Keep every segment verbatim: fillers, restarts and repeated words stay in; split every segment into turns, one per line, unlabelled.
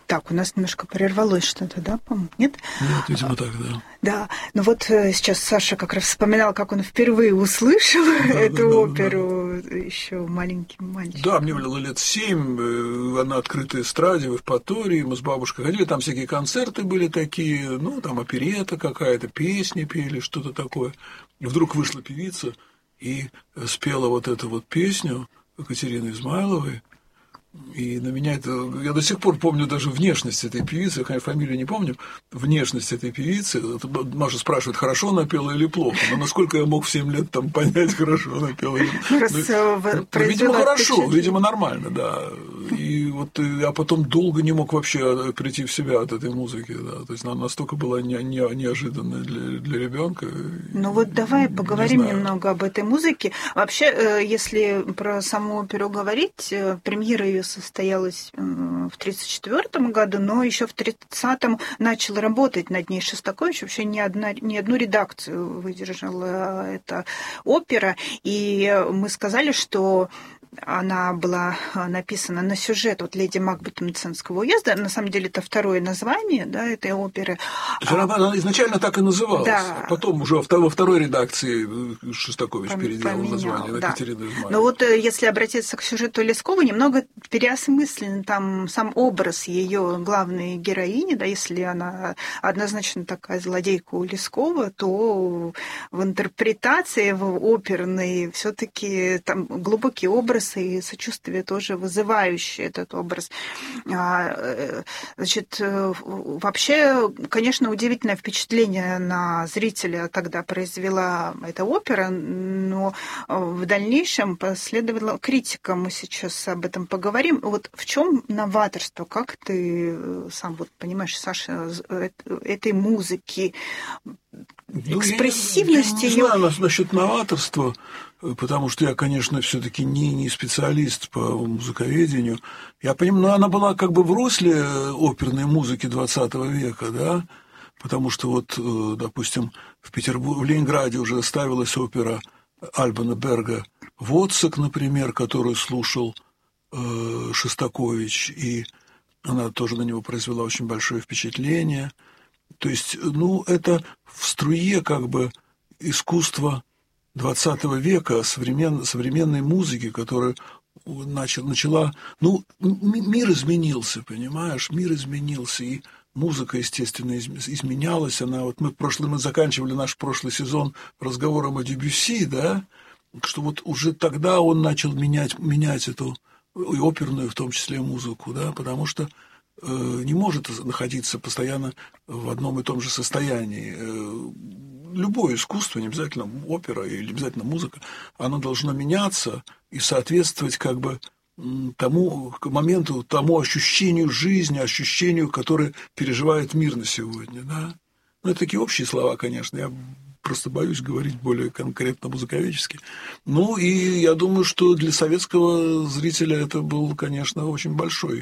Так, у нас немножко прервалось что-то, да, по-моему? Нет?
Нет, видимо, так, да.
Да, ну вот сейчас Саша как раз вспоминал, как он впервые услышал да, эту да, оперу да, да. еще маленьким мальчиком.
Да, мне было лет семь, на открытой эстраде в Евпатории, мы с бабушкой ходили, там всякие концерты были такие, ну, там оперета какая-то, песни пели, что-то такое. И вдруг вышла певица и спела вот эту вот песню Екатерины Измайловой. И на меня это... Я до сих пор помню даже внешность этой певицы, я, конечно, фамилию не помню, внешность этой певицы. Маша спрашивает, хорошо она пела или плохо, но насколько я мог в семь лет там понять, хорошо она пела или плохо. Ну, ну, видимо, хорошо, видимо, нормально, да. И вот я потом долго не мог вообще прийти в себя от этой музыки, да. То есть она настолько была не, не, неожиданная для, для ребенка.
Ну вот давай поговорим не немного об этой музыке. Вообще, если про саму оперу говорить, премьера ее состоялась в тридцать четвёртом году, но еще в тридцатом начал работать над ней Шостакович. Вообще ни, одна, ни одну редакцию выдержала эта опера. И мы сказали, что она была написана на сюжет вот «Леди Макбет Мценского уезда». На самом деле, это второе название, да, этой оперы.
Она, она изначально так и называлась. Да. А потом уже во второй редакции Шостакович Пом- переделал поменял, название на да. Екатерину Измайлову.
Но вот если обратиться к сюжету Лесковой, немного переосмыслен там сам образ ее главной героини. Да, если она однозначно такая злодейка у Лескова, то в интерпретации в оперной все-таки там глубокий образ и сочувствие тоже вызывающее этот образ. Значит, вообще, конечно, удивительное впечатление на зрителя тогда произвела эта опера, но в дальнейшем последовала критика. Мы сейчас об этом поговорим. Вот в чем новаторство? Как ты сам вот понимаешь, Саша, этой музыки, экспрессивности?
Ну, я, я не знаю насчет новаторства, потому что я, конечно, все-таки не, не специалист по музыковедению. Я понимаю, но она была как бы в русле оперной музыки двадцатого века, да, потому что вот, допустим, в Петербурге, в Ленинграде уже ставилась опера Альбана Берга «Воцак», например, которую слушал э, Шостакович, и она тоже на него произвела очень большое впечатление. То есть, ну, это в струе как бы искусства двадцатого века, современ, современной музыки, которая начал, начала... Ну, мир изменился, понимаешь, мир изменился, и музыка, естественно, изменялась. Она, вот мы, прошлый, мы заканчивали наш прошлый сезон разговором о Дебюсси, да, что вот уже тогда он начал менять, менять эту и оперную, в том числе, музыку, да, потому что э, не может находиться постоянно в одном и том же состоянии. Э, любое искусство, не обязательно опера или не обязательно музыка, оно должно меняться и соответствовать как бы тому к моменту, тому ощущению жизни, ощущению, которое переживает мир на сегодня, да. Ну, это такие общие слова, конечно, я просто боюсь говорить более конкретно музыковедчески. Ну, и я думаю, что для советского зрителя это был, конечно, очень большой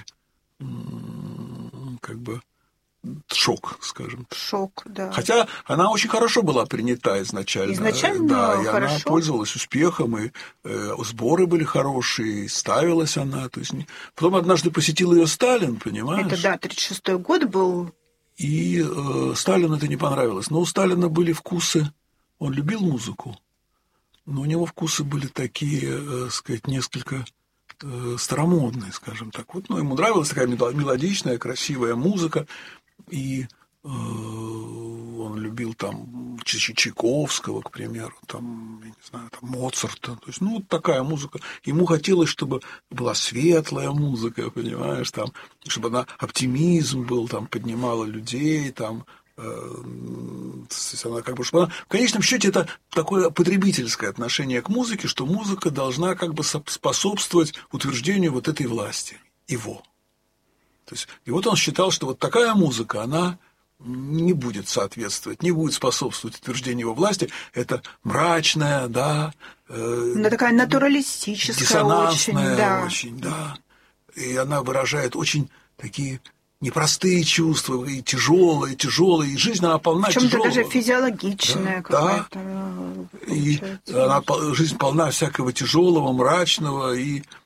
как бы шок, скажем.
Шок, да.
Хотя она очень хорошо была принята изначально.
Изначально
да, и
хорошо.
Она пользовалась успехом, и э, сборы были хорошие, и ставилась она. То есть, потом однажды посетил ее Сталин, понимаешь?
Это, да, тридцать шестой год был.
И э, Сталину это не понравилось. Но у Сталина были вкусы, он любил музыку, но у него вкусы были такие, э, сказать, несколько э, старомодные, скажем так. Вот, ну, ему нравилась такая мелодичная, красивая музыка. И э, он любил там Чайковского, к примеру, там, я не знаю, там, Моцарта. То есть, ну, вот такая музыка. Ему хотелось, чтобы была светлая музыка, понимаешь, там, чтобы она оптимизм был, там, поднимала людей, там, э, она как бы, чтобы она... В конечном счете это такое потребительское отношение к музыке, что музыка должна как бы способствовать утверждению вот этой власти, его. То есть, и вот он считал, что вот такая музыка, она не будет соответствовать, не будет способствовать утверждению его власти. Это мрачная, да. Э,
ну, такая натуралистическая,
диссонансная
очень, да.
очень, да. И она выражает очень такие непростые чувства, и тяжелые, тяжелые, и жизнь, она полна тяжелого.
Причем даже физиологичная, да, какая-то.
Да. И она, жизнь полна всякого тяжелого, мрачного, и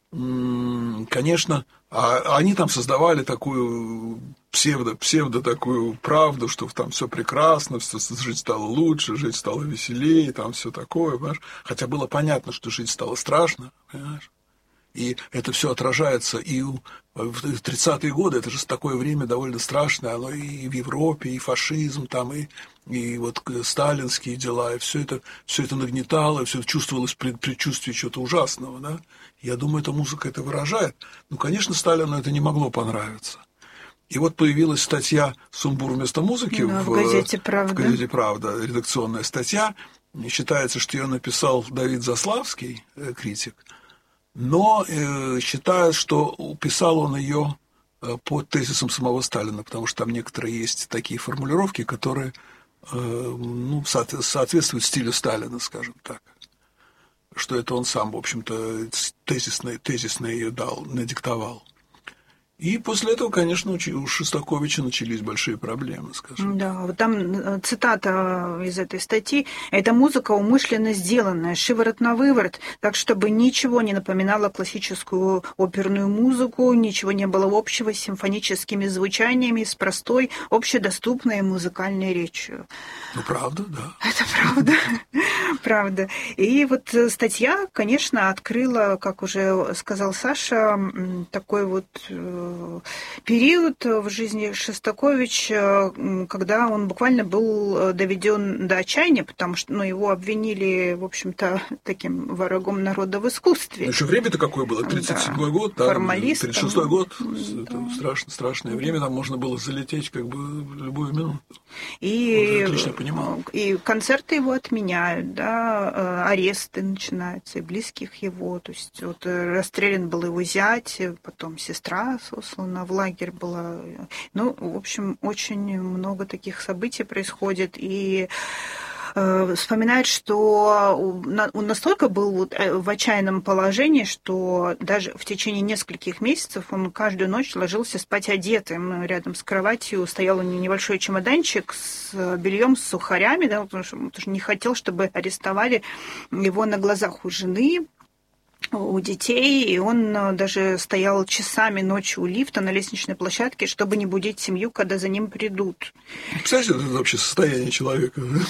конечно, а они там создавали такую псевдо, псевдо такую правду, что там все прекрасно, все, жить стало лучше, жить стало веселее, там все такое, понимаешь? Хотя было понятно, что жить стало страшно, понимаешь? И это все отражается и в тридцатые годы, это же такое время довольно страшное, оно и в Европе, и фашизм, там, и, и вот сталинские дела, и все это, все это нагнетало, все чувствовалось предчувствие чего-то ужасного, да? Я думаю, эта музыка это выражает. Ну, конечно, Сталину это не могло понравиться. И вот появилась статья «Сумбур вместо музыки»
да,
в,
в газете «Правда».
В газете «Правда», редакционная статья. Считается, что ее написал Давид Заславский, критик, но э, считают, что писал он ее э, по тезисам самого Сталина, потому что там некоторые есть такие формулировки, которые э, ну, соответствуют стилю Сталина, скажем так. Что это он сам, в общем-то, тезисно, тезисно ее дал, надиктовал. И после этого, конечно, у Шостаковича начались большие проблемы, скажем.
Да, вот там цитата из этой статьи. «Это музыка умышленно сделанная, шиворот на выворот, так, чтобы ничего не напоминало классическую оперную музыку, ничего не было общего с симфоническими звучаниями, с простой, общедоступной музыкальной речью».
Ну, правда, да.
Это правда, правда. И вот статья, конечно, открыла, как уже сказал Саша, такой вот период в жизни Шостаковича, когда он буквально был доведен до отчаяния, потому что ну, его обвинили, в общем-то, таким врагом народа в искусстве.
Ну, еще время-то какое было? тридцать седьмой год, да, тридцать шестой год. Да. Это страшно, страшное время, там можно было залететь как бы в любую минуту.
И,
отлично понимал.
И концерты его отменяют, да, аресты начинаются, и близких его. То есть вот расстрелян был его зять, потом сестра сослана в лагерь была. Ну, в общем, очень много таких событий происходит. И э, вспоминает, что он настолько был вот в отчаянном положении, что даже в течение нескольких месяцев он каждую ночь ложился спать одетым. Рядом с кроватью стоял у него небольшой чемоданчик с бельем, с сухарями, да, потому что, потому что не хотел, чтобы арестовали его на глазах у жены, у детей, и он даже стоял часами ночью у лифта на лестничной площадке, чтобы не будить семью, когда за ним придут.
Представляете, это вообще состояние человека, да?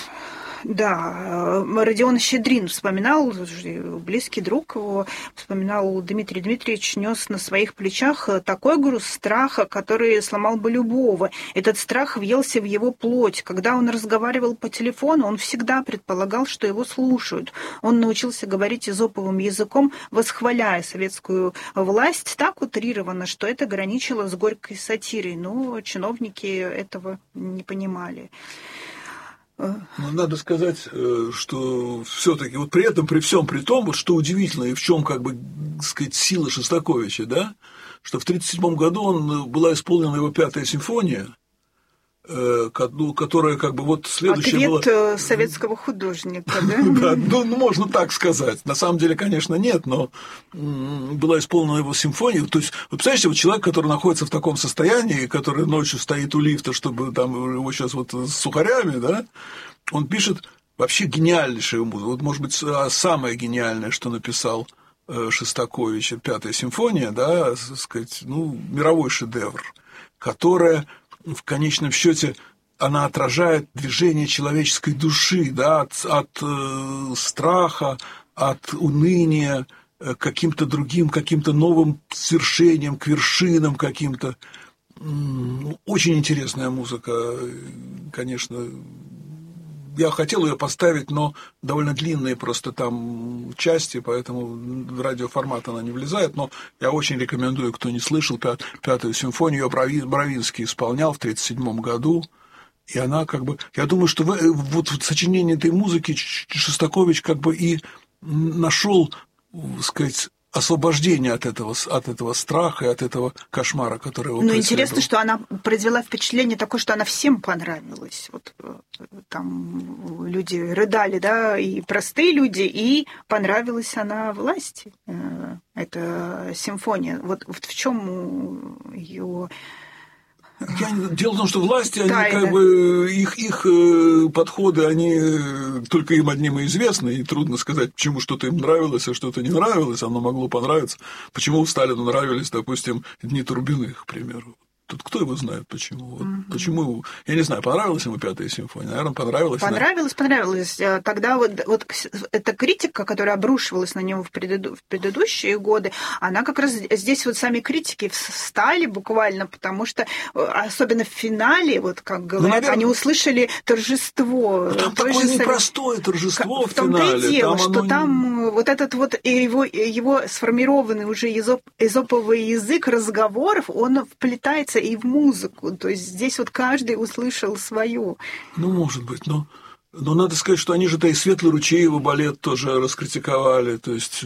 Да, Родион Щедрин вспоминал, близкий друг его, вспоминал, Дмитрий Дмитриевич нес на своих плечах такой груз страха, который сломал бы любого. Этот страх въелся в его плоть. Когда он разговаривал по телефону, он всегда предполагал, что его слушают. Он научился говорить эзоповым языком, восхваляя советскую власть так утрированно, что это граничило с горькой сатирой. Но чиновники этого не понимали.
Но надо сказать, что все-таки вот при этом, при всем при том, вот что удивительно и в чем как бы, так сказать, сила Шостаковича, да, что в тридцать седьмом году он, была исполнена его пятая симфония, которая как бы вот следующая была...
Ответ советского художника, да?
Да, ну, можно так сказать. На самом деле, конечно, нет, но была исполнена его симфония. То есть, вы представляете, вот человек, который находится в таком состоянии, который ночью стоит у лифта, чтобы там его сейчас вот с сухарями, да, он пишет вообще гениальнейшую музыку. Вот, может быть, самое гениальное, что написал Шостакович, пятая симфония, да, так сказать, ну, мировой шедевр, которая в конечном счете она отражает движение человеческой души, да, от, от э, страха, от уныния к каким-то другим, каким-то новым свершениям, к вершинам каким-то. Очень интересная музыка, конечно. Я хотел ее поставить, но довольно длинные просто там части, поэтому в радиоформат она не влезает. Но я очень рекомендую, кто не слышал, пят, пятую симфонию. Ее Бравинский исполнял в тридцать седьмом году. И она как бы... Я думаю, что в, вот в сочинении этой музыки Шостакович как бы и нашел, так сказать, освобождение от этого, от этого страха и от этого кошмара, который его
преследовал. Ну, интересно, что она произвела впечатление такое, что она всем понравилась. Вот там люди рыдали, да, и простые люди, и понравилась она власти. Эта симфония. Вот, вот в чем ее
Я, дело в том, что власти, они
Тайна.
как бы, их, их подходы, они только им одним и известны, и трудно сказать, почему что-то им нравилось, а что-то не нравилось, оно могло понравиться. Почему Сталину нравились, допустим, дни Турбиных, к примеру. Тут кто его знает, почему? Вот, mm-hmm. Почему? Я не знаю, понравилась ему Пятая симфония? Наверное, понравилась.
Понравилось, да? понравилось. Тогда вот, вот эта критика, которая обрушивалась на него в, преду... в предыдущие годы, она как раз здесь вот сами критики встали буквально, потому что особенно в финале, вот как говорят, ну, наверное... они услышали торжество.
Ну, там такое непростое самое... торжество в, в финале.
В том-то и дело,
там
что
оно...
там вот этот вот его, его сформированный уже эзоп... эзоповый язык разговоров, он вплетается и в музыку. То есть здесь вот каждый услышал свою.
Ну, может быть, но, но надо сказать, что они же-то и Светлый ручей, его балет тоже раскритиковали. То есть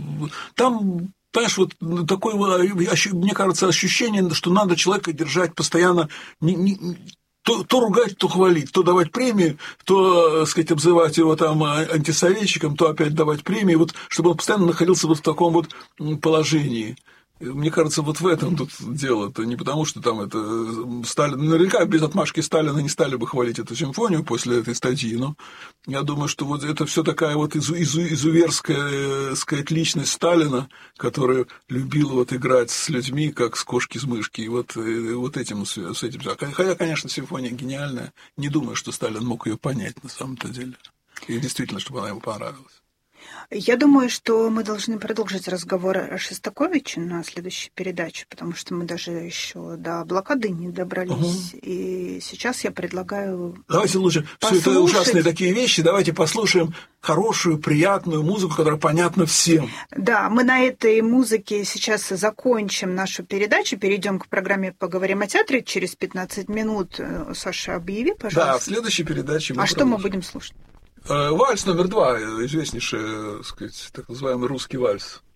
там, понимаешь, вот такое, мне кажется, ощущение, что надо человека держать постоянно не, не, то, то ругать, то хвалить, то давать премии, то, так сказать, обзывать его там антисоветчиком, то опять давать премии, вот, чтобы он постоянно находился вот в таком вот положении. Мне кажется, вот в этом тут дело-то, не потому, что там это Сталин, наверняка без отмашки Сталина не стали бы хвалить эту симфонию после этой статьи, но я думаю, что вот это все такая вот изу, изу, изуверская, сказать, личность Сталина, которая любила вот играть с людьми, как с кошки с мышки, и вот, и вот этим, с этим. Хотя, конечно, симфония гениальная, не думаю, что Сталин мог ее понять на самом-то деле, и действительно, чтобы она ему понравилась.
Я думаю, что мы должны продолжить разговор о Шостаковиче на следующей передаче, потому что мы даже еще до блокады не добрались. Угу. И сейчас я предлагаю.
Давайте лучше послушать... все это ужасные такие вещи. Давайте послушаем хорошую, приятную музыку, которая понятна всем.
Да, мы на этой музыке сейчас закончим нашу передачу, перейдем к программе «Поговорим о театре». Через пятнадцать минут, Саша, объяви, пожалуйста.
Да, в следующей передаче мы
А продолжим. Что мы будем слушать?
Вальс номер два, известнейший, так сказать, так называемый русский вальс.